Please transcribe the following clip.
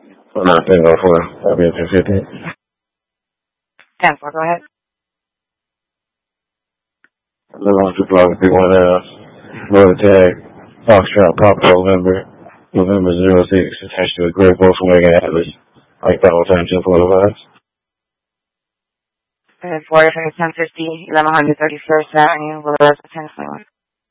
Well, not 10-4. That'll be a 250. 10-4, go ahead. Little on 2 block, P1 house. Road tag. Foxtrot, Papa November 06, attached to a gray Volkswagen Atlas. Like that whole time, 1045. 10-4, if it's 1050, 1131st Avenue, Willow 1021.